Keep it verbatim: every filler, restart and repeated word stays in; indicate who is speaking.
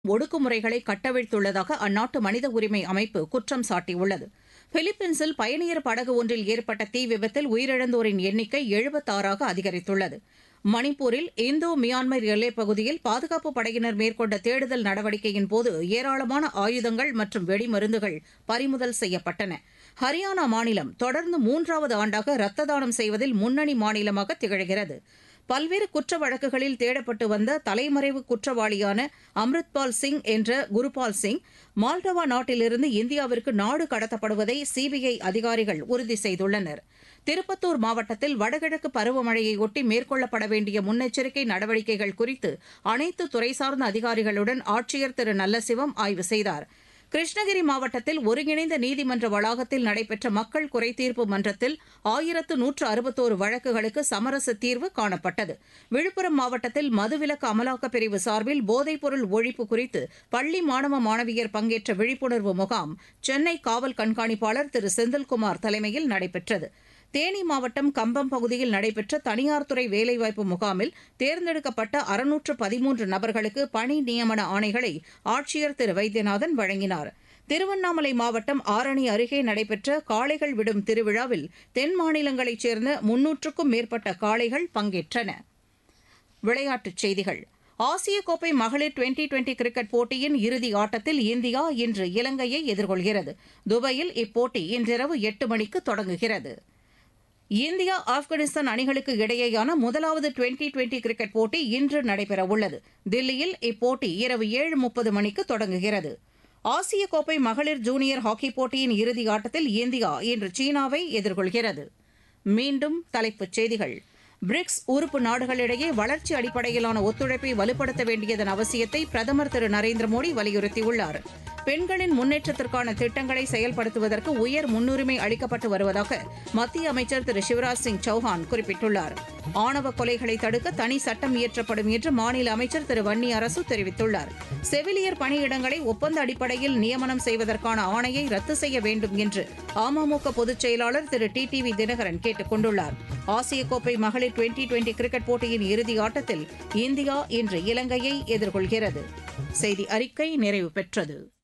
Speaker 1: ஒடுக்குமுறைகளை கட்டவிழ்த்துள்ளதாக அந்நாட்டு மனித உரிமை அமைப்பு குற்றம் சாட்டியுள்ளது. பிலிப்பீன்ஸில் பயணியர் படகு ஒன்றில் ஏற்பட்ட தீ விபத்தில் உயிரிழந்தோரின் எண்ணிக்கை எழுபத்தாறாக அதிகரித்துள்ளது. மணிப்பூரில் இந்தோ மியான்மர் எல்லைப் பகுதியில் பாதுகாப்புப் படையினர் மேற்கொண்ட தேடுதல் நடவடிக்கையின்போது ஏராளமான ஆயுதங்கள் மற்றும் வெடிமருந்துகள் பறிமுதல் செய்யப்பட்டன. ஹரியானா மாநிலம் தொடர்ந்து மூன்றாவது ஆண்டாக ரத்த தானம் செய்வதில் முன்னணி மாநிலமாக திகழ்கிறது. பல்வேறு குற்ற வழக்குகளில் தேடப்பட்டு வந்த தலைமறைவு குற்றவாளியான அம்ரித்பால் சிங் என்ற குருபால் சிங் மால்டவா நாட்டிலிருந்து இந்தியாவிற்கு நாடு கடத்தப்படுவதை சிபிஐ அதிகாரிகள் உறுதி செய்துள்ளனர். திருப்பத்தூர் மாவட்டத்தில் வடகிழக்கு பருவமழையையொட்டி மேற்கொள்ளப்பட வேண்டிய முன்னெச்சரிக்கை நடவடிக்கைகள் குறித்து அனைத்து துறை சார்ந்த அதிகாரிகளுடன் ஆட்சியர் திரு நல்லசிவம் ஆய்வு செய்தார். கிருஷ்ணகிரி மாவட்டத்தில் ஒருங்கிணைந்த நீதிமன்ற வளாகத்தில் நடைபெற்ற மக்கள் குறைதீர்ப்பு மன்றத்தில் ஆயிரத்து நூற்று அறுபத்தோரு வழக்குகளுக்கு சமரச தீர்வு காணப்பட்டது. விழுப்புரம் மாவட்டத்தில் மதுவிலக்கு அமலாக்கப் பிரிவு சார்பில் போதைப்பொருள் ஒழிப்பு குறித்து பள்ளி மாணவ மாணவியர் பங்கேற்ற விழிப்புணர்வு முகாம் சென்னை காவல் கண்காணிப்பாளர் திரு செந்தில்குமார் தலைமையில் நடைபெற்றது. தேனி மாவட்டம் கம்பம் பகுதியில் நடைபெற்ற தனியார் துறை வேலைவாய்ப்பு முகாமில் தேர்ந்தெடுக்கப்பட்ட அறுநூற்று பதிமூன்று நபர்களுக்கு பணி நியமன ஆணைகளை ஆட்சியர் திரு வைத்தியநாதன் வழங்கினார். திருவண்ணாமலை மாவட்டம் ஆரணி அருகே நடைபெற்ற காளைகள் விடும் திருவிழாவில் தென் மாநிலங்களைச் சேர்ந்த முன்னூற்றுக்கும் மேற்பட்ட காளைகள் பங்கேற்றன. விளையாட்டுச் செய்திகள். ஆசிய கோப்பை மகளிர் டுவெண்டி டுவெண்டி கிரிக்கெட் போட்டியின் இறுதி ஆட்டத்தில் இந்தியா இன்று இலங்கையை எதிர்கொள்கிறது. துபாயில் இப்போட்டி இன்றிரவு எட்டு மணிக்கு தொடங்குகிறது. இந்தியா ஆப்கானிஸ்தான் அணிகளுக்கு இடையேயான முதலாவது டுவெண்டி டுவெண்டி கிரிக்கெட் போட்டி இன்று நடைபெறவுள்ளது. தில்லியில் இப்போட்டி இரவு ஏழு முப்பது மணிக்கு தொடங்குகிறது. ஆசிய கோப்பை மகளிர் ஜூனியர் ஹாக்கிப் போட்டியின் இறுதி ஆட்டத்தில் இந்தியா இன்று சீனாவை எதிர்கொள்கிறது. மீண்டும் தலைப்புச் செய்திகள். பிரிக்ஸ் உறுப்பு நாடுகளிடையே வளர்ச்சி அடிப்படையிலான ஒத்துழைப்பை வலுப்படுத்த வேண்டியதன் அவசியத்தை பிரதமர் திரு நரேந்திர மோடி வலியுறுத்தியுள்ளார். பெண்களின் முன்னேற்றத்திற்கான திட்டங்களை செயல்படுத்துவதற்கு உயர் முன்னுரிமை அளிக்கப்பட்டு வருவதாக மத்திய அமைச்சர் திரு சிவராஜ் சிங் சௌஹான் குறிப்பிட்டுள்ளார். ஆணவ கொலைகளை தடுக்க தனி சட்டம் இயற்றப்படும் என்று மாநில அமைச்சர் திரு வன்னி அரசு தெரிவித்துள்ளார். செவிலியர் பணியிடங்களை ஒப்பந்த அடிப்படையில் நியமனம் செய்வதற்கான ஆணையை ரத்து செய்ய வேண்டும் என்று அமமுக பொதுச் செயலாளர் திரு டி டி வி தினகரன் கேட்டுக் கொண்டுள்ளார். ஆசிய கோப்பை மகளிர் டுவெண்டி டுவெண்டி கிரிக்கெட் போட்டியின் இறுதி ஆட்டத்தில் இந்தியா இன்று இலங்கையை எதிர்கொள்கிறது. செய்தி அறிக்கை நிறைவு பெற்றது.